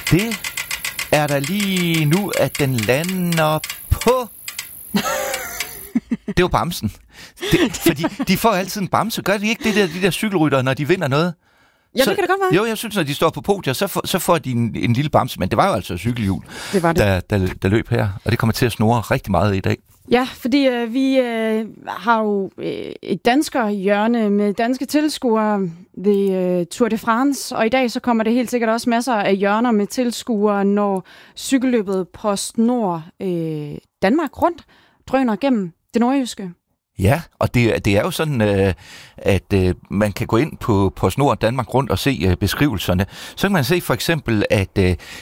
Det er der lige nu, at den lander på... Det var bamsen. Fordi de får altid en bamse. Gør de ikke de der cykelryttere, når de vinder noget? Ja, det kan det godt være. Jo, jeg synes, når de står på podiet, så får de en lille bamse. Men det var jo altså cykelhjul, det var det. Der løb her. Og det kommer til at snurre rigtig meget i dag. Ja, fordi vi har jo et danskerhjørne med danske tilskuere ved Tour de France, og i dag så kommer det helt sikkert også masser af hjørner med tilskuere, når cykelløbet PostNord Danmark rundt drøner gennem det nordjyske. Ja, og det er jo sådan, at man kan gå ind på PostNord Danmark rundt og se beskrivelserne. Så kan man se for eksempel, at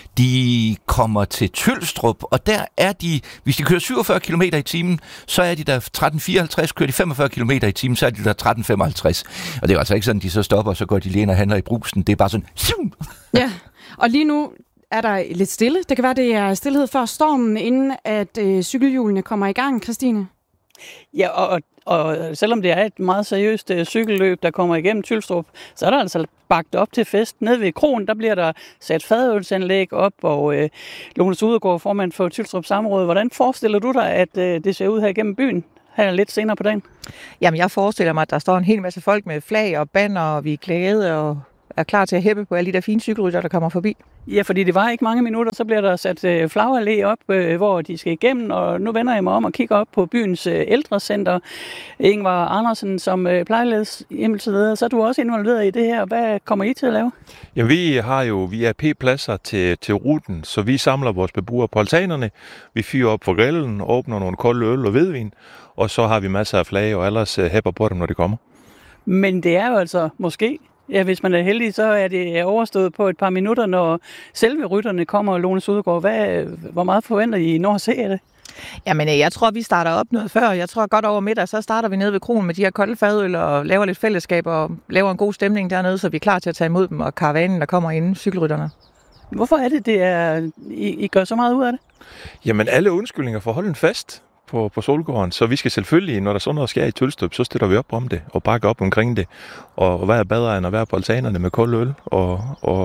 de kommer til Tylstrup, og der er de, hvis de kører 47 km i timen, så er de der 13.54, kører de 45 km i timen, så er de der 13.55. Og det er altså ikke sådan, de så stopper, og så går de lige ind og handler i Brugsen. Det er bare sådan... Ja, og lige nu er der lidt stille. Det kan være, det er stillhed før stormen, inden at cykelhjulene kommer i gang, Christine. Ja, og selvom det er et meget seriøst cykelløb, der kommer igennem Tylstrup, så er der altså bagt op til fest. Nede ved kroen, der bliver der sat fadølsanlæg op, og Lone Udegaard, formand for Tylstrup Samråd. Hvordan forestiller du dig, at det ser ud her igennem byen, her lidt senere på dagen? Jamen, jeg forestiller mig, at der står en hel masse folk med flag og banner, og vi er glade og er klar til at hæppe på alle de der fine cykelrytter, der kommer forbi. Ja, fordi det var ikke mange minutter, så bliver der sat flagallé op, hvor de skal igennem, og nu vender jeg mig om og kigger op på byens ældrecenter. Ingvar Andersen, som plejeledelsesleder, så er du også involveret i det her. Hvad kommer I til at lave? Ja, vi har jo VIP-pladser til ruten, så vi samler vores beboere på altanerne. Vi fyrer op for grillen, åbner nogle kolde øl og hvidvin, og så har vi masser af flag, og ellers hæpper på dem, når det kommer. Men det er jo altså måske... Ja, hvis man er heldig, så er det overstået på et par minutter, når selve rytterne kommer, og Lone Udegaard. Hvor meget forventer I når at se det? Jamen, jeg tror, vi starter op noget før. Jeg tror godt over middag, så starter vi nede ved kroen med de her kolde fadøl og laver lidt fællesskab og laver en god stemning dernede, så vi er klar til at tage imod dem og karavanen, der kommer inden, cykelrytterne. Hvorfor er det, I gør så meget ud af det? Jamen, alle undskyldninger for at holde en fest på Solgården, så vi skal selvfølgelig, når der sådan noget sker i Tylstrup, så støtter vi op om det og bakker op omkring det. Og hvad er bedre end at være på altanerne med kold øl og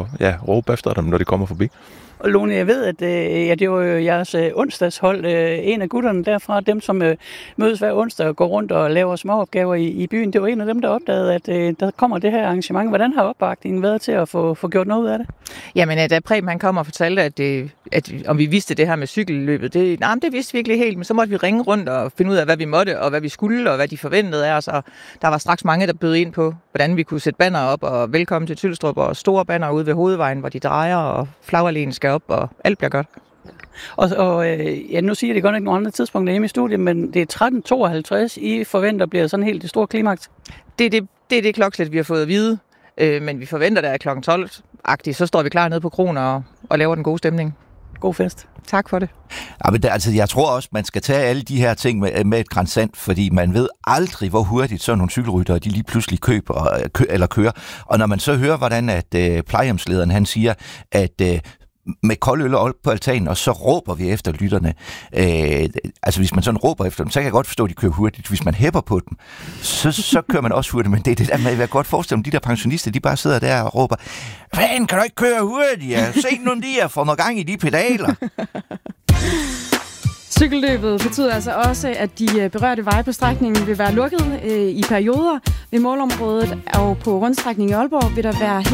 råbe efter dem, når de kommer forbi. Og Lone, jeg ved, at det er jo jeres onsdagshold, en af gutterne derfra, dem som mødes hver onsdag og går rundt og laver småopgaver i byen. Det var en af dem, der opdagede, at der kommer det her arrangement. Hvordan har opbakningen været til at få gjort noget ud af det? Jamen, da Preben han kom og fortalte, at om vi vidste det her med cykelløbet, det vidste vi ikke helt, men så måtte vi ringe rundt og finde ud af, hvad vi måtte, og hvad vi skulle, og hvad de forventede af os. Og der var straks mange, der bød ind på, hvordan vi kunne sætte banner op, og velkommen til Tylstrup, og store banner ude ved hovedvejen, hvor de drejer, og flagallén skal op, og alt bliver godt. Og nu siger jeg det godt ikke nogle andre tidspunkter hjemme i studiet, men det er 13.52, I forventer bliver sådan helt det store klimaks? Det er det klokslæt, vi har fået at vide, men vi forventer, at kl. 12-agtigt, så står vi klar nede på kroen og laver den gode stemning. God fest. Tak for det. Ja, men jeg tror også, man skal tage alle de her ting med et gran salt, fordi man ved aldrig, hvor hurtigt sådan nogle cykelryttere, de lige pludselig kører. Og når man så hører, hvordan at plejehjemslederen, han siger, at med kold øl op på altanen, og så råber vi efter lytterne. Hvis man sådan råber efter dem, så kan jeg godt forstå, at de kører hurtigt. Hvis man hæpper på dem, så kører man også hurtigt. Men det er det der med at være godt forestille om, de der pensionister, de bare sidder der og råber, fanden, kan du ikke køre hurtigt? Se nu lige at få noget gang i de pedaler. Cykelløbet betyder altså også, at de berørte veje på strækningen vil være lukket i perioder ved målområdet, og på rundstrækningen i Aalborg vil der være